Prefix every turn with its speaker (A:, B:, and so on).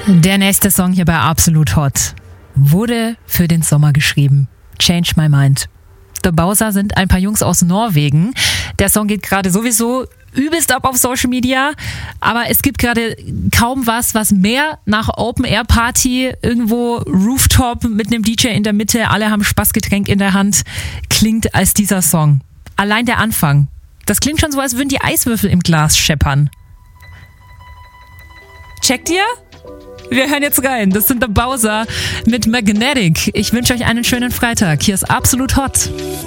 A: Der nächste Song hier bei Absolut Hot wurde für den Sommer geschrieben. Change My Mind. The Bowser sind ein paar Jungs aus Norwegen. Der Song geht gerade sowieso übelst ab auf Social Media, aber es gibt gerade kaum was mehr nach Open-Air-Party, irgendwo Rooftop mit einem DJ in der Mitte, alle haben Spaßgetränk in der Hand, klingt als dieser Song. Allein der Anfang. Das klingt schon so, als würden die Eiswürfel im Glas scheppern. Checkt ihr? Wir hören jetzt rein. Das sind The Bowser mit Magnetic. Ich wünsche euch einen schönen Freitag. Hier ist Absolut Hot.